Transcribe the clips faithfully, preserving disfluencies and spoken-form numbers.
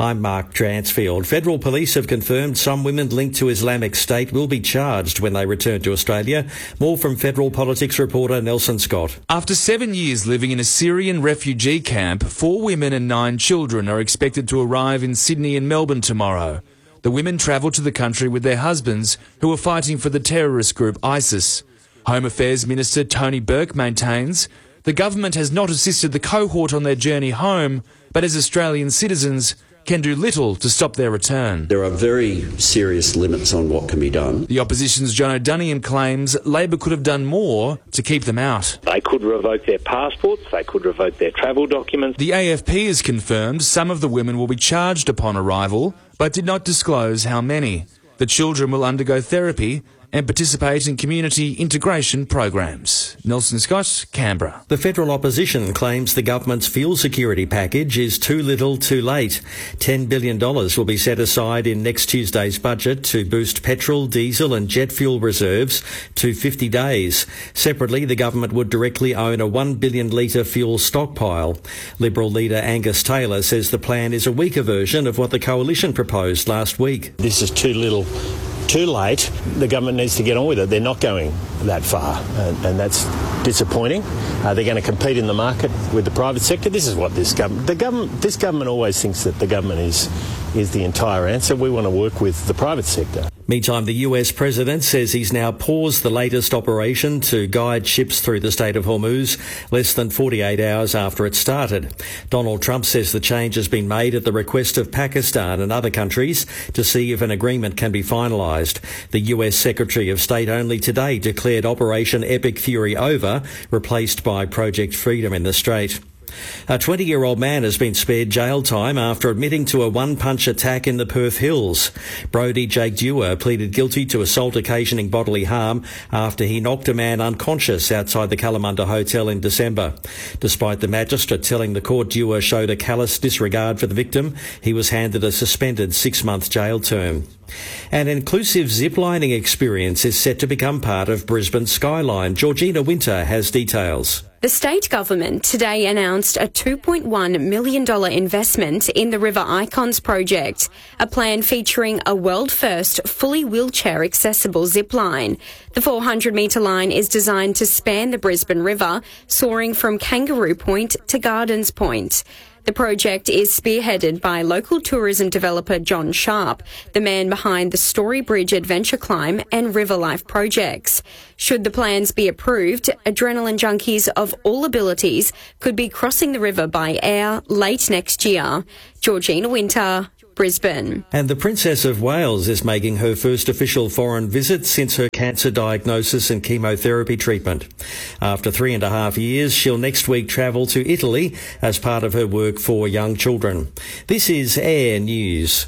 I'm Mark Dransfield. Federal police have confirmed some women linked to Islamic State will be charged when they return to Australia. More from Federal Politics reporter Nelson Scott. After seven years living in a Syrian refugee camp, four women and nine children are expected to arrive in Sydney and Melbourne tomorrow. The women travelled to the country with their husbands, who are fighting for the terrorist group ISIS. Home Affairs Minister Tony Burke maintains the government has not assisted the cohort on their journey home, but as Australian citizens can do little to stop their return. There are very serious limits on what can be done. The opposition's John O'Donian claims Labor could have done more to keep them out. They could revoke their passports, they could revoke their travel documents. The A F P has confirmed some of the women will be charged upon arrival, but did not disclose how many. The children will undergo therapy and participate in community integration programs. Nelson Scott, Canberra. The federal opposition claims the government's fuel security package is too little too late. ten billion dollars will be set aside in next Tuesday's budget to boost petrol, diesel and jet fuel reserves to fifty days. Separately, the government would directly own a one billion litre fuel stockpile. Liberal leader Angus Taylor says the plan is a weaker version of what the coalition proposed last week. This is too little too late. The government needs to get on with it. They're not going that far, and, and that's disappointing. Uh, they're going to compete in the market with the private sector. This is what this government, the government, this government always thinks that the government is is the entire answer. We want to work with the private sector. Meantime, the U S president says he's now paused the latest operation to guide ships through the Strait of Hormuz less than forty-eight hours after it started. Donald Trump says the change has been made at the request of Pakistan and other countries to see if an agreement can be finalised. The U S Secretary of State only today declared Operation Epic Fury over, replaced by Project Freedom in the Strait. A twenty-year-old man has been spared jail time after admitting to a one-punch attack in the Perth Hills. Brodie Jake Dewar pleaded guilty to assault occasioning bodily harm after he knocked a man unconscious outside the Kalamunda Hotel in December. Despite the magistrate telling the court Dewar showed a callous disregard for the victim, he was handed a suspended six-month jail term. An inclusive ziplining experience is set to become part of Brisbane's skyline. Georgina Winter has details. The state government today announced a two point one million dollars investment in the River Icons project, a plan featuring a world-first fully wheelchair-accessible zipline. The four hundred metre line is designed to span the Brisbane River, soaring from Kangaroo Point to Gardens Point. The project is spearheaded by local tourism developer John Sharp, the man behind the Story Bridge Adventure Climb and River Life projects. Should the plans be approved, adrenaline junkies of all abilities could be crossing the river by air late next year. Georgina Winter, Brisbane. And the Princess of Wales is making her first official foreign visit since her cancer diagnosis and chemotherapy treatment. After three and a half years, she'll next week travel to Italy as part of her work for young children. This is Air News.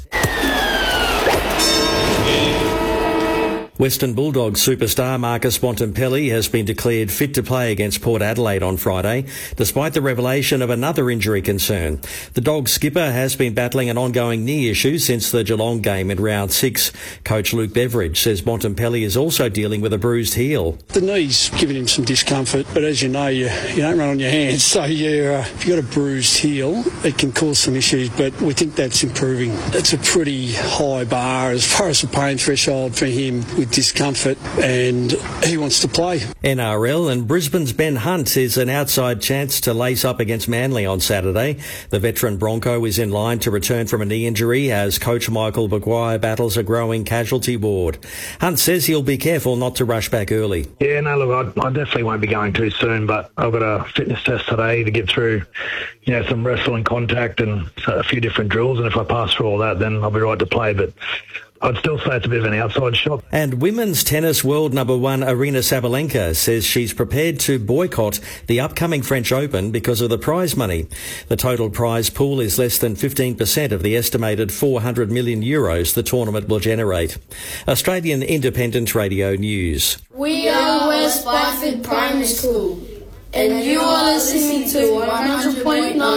Western Bulldogs superstar Marcus Bontempelli has been declared fit to play against Port Adelaide on Friday, despite the revelation of another injury concern. The Dogs skipper has been battling an ongoing knee issue since the Geelong game in round six. Coach Luke Beveridge says Bontempelli is also dealing with a bruised heel. The knee's giving him some discomfort, but as you know, you, you don't run on your hands, so you, uh, if you've got a bruised heel, it can cause some issues, but we think that's improving. It's a pretty high bar as far as the pain threshold for him with discomfort, and he wants to play. N R L and Brisbane's Ben Hunt is an outside chance to lace up against Manly on Saturday. The veteran Bronco is in line to return from a knee injury as coach Michael Maguire battles a growing casualty ward. Hunt says he'll be careful not to rush back early. Yeah, no, look, I, I definitely won't be going too soon, but I've got a fitness test today to get through, you know, some wrestling contact and a few different drills, and if I pass through all that, then I'll be right to play, but I'd still say it's a bit of an outside shot. And women's tennis world number one Aryna Sabalenka says she's prepared to boycott the upcoming French Open because of the prize money. The total prize pool is less than fifteen percent of the estimated four hundred million euros the tournament will generate. Australian Independent Radio News. We are West Byford Primary School, and you are listening to one hundred point nine